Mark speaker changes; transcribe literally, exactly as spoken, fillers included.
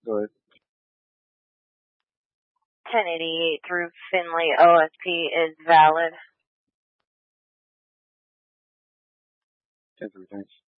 Speaker 1: Go ahead.
Speaker 2: ten eighty-eight through Finley O S P is valid.
Speaker 1: ten three, thanks.